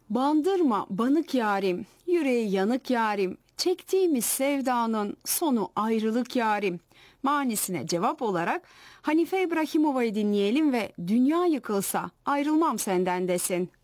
Bandırma banık yarim, yüreği yanık yarim, çektiğimiz sevdanın sonu ayrılık yarim. Manisine cevap olarak Hanife İbrahimova'yı dinleyelim ve dünya yıkılsa ayrılmam senden desin.